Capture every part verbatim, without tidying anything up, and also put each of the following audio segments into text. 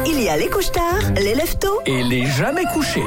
Il y a les couche-tard, les lève-tôt Et les jamais couchés.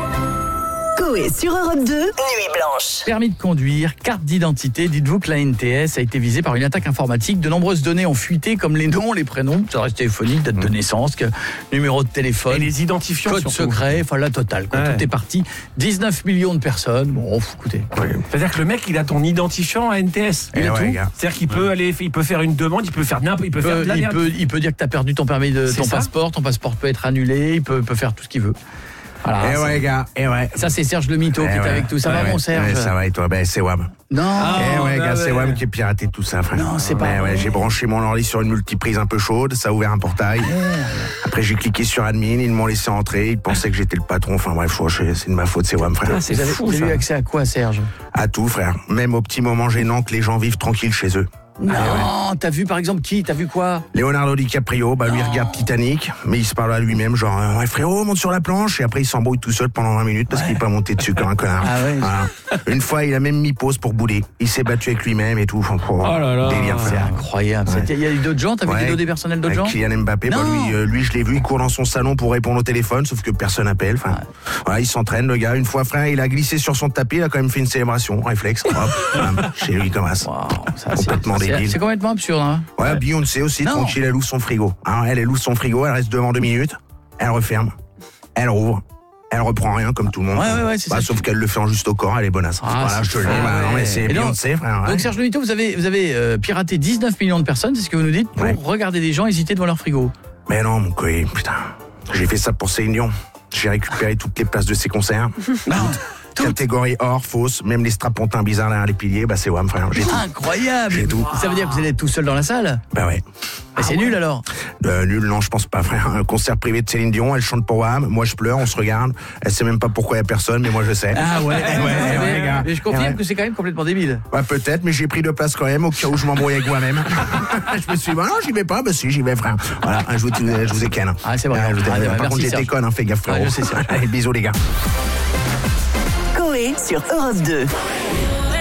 Coé sur Europe deux, Nuit Blanche. Permis de conduire, carte d'identité. Dites-vous que la N T S a été visée par une attaque informatique. De nombreuses données ont fuité, comme les noms, les prénoms, adresse téléphonique, date de naissance, que, numéro de téléphone. Et les identifiants, code surtout. secret, enfin la totale. Quoi. Ouais. Tout est parti. dix-neuf millions de personnes. Bon, écoutez. Ouais. C'est-à-dire que le mec, il a ton identifiant à N T S. Eh Il a ouais, tout. gars. C'est-à-dire qu'il peut aller, il peut faire une demande, il peut faire n'importe, il peut Il faire peut, de la il, merde. peut, il peut dire que tu as perdu ton permis de C'est ton ça. passeport, ton passeport peut être annulé, il peut, peut faire tout ce qu'il veut. Voilà, Eh ça, ouais, gars, eh ouais. ça, c'est Serge le Mytho Eh qui est ouais. avec tout. Ça Ouais, va, ouais. mon Serge? Ouais, ça va, et toi? Ben, c'est Wam. Non. eh ouais, bah gars, c'est ouais. Wam qui a piraté tout ça, frère. Non, c'est pas Ouais, vrai. ouais, j'ai branché mon ordi sur une multiprise un peu chaude, ça a ouvert un portail. Après, j'ai cliqué sur admin, ils m'ont laissé entrer, ils pensaient que j'étais le patron. Enfin, bref, c'est de ma faute, c'est Wam, frère. Ah, c'est Vous avez, fou, vous avez ça. eu accès à quoi, Serge? À tout, frère. Même aux petits moments gênants que les gens vivent tranquilles chez eux. Non, t'as vu par exemple qui? T'as vu quoi? Leonardo DiCaprio, bah lui il regarde Titanic, mais il se parle à lui-même, genre euh, ouais frérot, monte sur la planche, et après il s'embrouille tout seul pendant vingt minutes parce qu'il est pas monté dessus comme un connard. Ah ouais. Voilà. Une fois il a même mis pause pour bouler, il s'est battu avec lui-même et tout. Enfin, oh, là là. délire, C'est frère. incroyable. Ouais. Il y a eu d'autres gens? T'as vu Ouais. des vidéos des personnels d'autres Avec gens? Kylian Mbappé, bah, Non. lui, euh, lui je l'ai vu, il court dans son salon pour répondre au téléphone, sauf que personne appelle. Enfin, voilà, il s'entraîne le gars. Une fois frère, il a glissé sur son tapis, il a quand même fait une célébration, réflexe. Hop, bam, chez lui comme ça. Wow, ça, c'est- Complètement c'est- débile. C'est complètement absurde. Hein. Ouais, Beyoncé aussi, Non. tranquille, elle ouvre son frigo. Hein, elle, elle ouvre son frigo, elle reste devant deux minutes, elle referme, elle rouvre, elle reprend rien comme tout le monde. Ouais, ouais, ouais, c'est Bah, ça. sauf qu'elle le fait en juste au corps, elle est bonasse. Ah, voilà, c'est je te le dis, fort, bah, non, ouais. mais c'est Et donc- Beyoncé, frère. ouais. Donc Serge Le Mytho, vous avez, vous avez euh, piraté dix-neuf millions de personnes, c'est ce que vous nous dites, pour Ouais. regarder des gens hésiter devant leur frigo. Mais non, mon coé, putain. J'ai fait ça pour Céline Dion. J'ai récupéré toutes les places de ses concerts. Toutes. Catégorie or, fausse, même les strapontins bizarres derrière les piliers, bah c'est Wam, frère. J'ai tout. Incroyable. J'ai tout. Ça veut dire que vous allez être tout seul dans la salle? Bah ouais. Mais c'est nul alors. Euh, nul, non, je pense pas, frère. Un concert privé de Céline Dion, elle chante pour Wam, moi je pleure, on se regarde. Elle sait même pas pourquoi il y a personne, mais moi je sais. Ah ouais, ouais, ouais, mais, les gars. mais je confirme Ouais. que c'est quand même complètement débile. Ouais, peut-être, mais j'ai pris deux places quand même, au cas où je m'embrouille avec moi-même. Je me suis dit, bah non, j'y vais pas, bah si, j'y vais, frère. Voilà, je vous, je vous ai ken. Ah, c'est vrai. je vous ai- Ah, bah, par merci, contre, j'ai Serge. déconne, hein, fais gaffe, frérot. Ouais, je sais, Serge. Allez, bisous, les gars. Coé sur Europe deux.